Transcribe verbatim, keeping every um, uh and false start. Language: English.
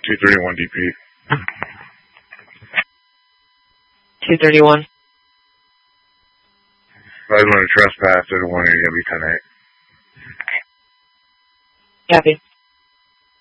two thirty-one D P. two thirty-one. I was going to trespass. I don't want to be ten eight. Copy.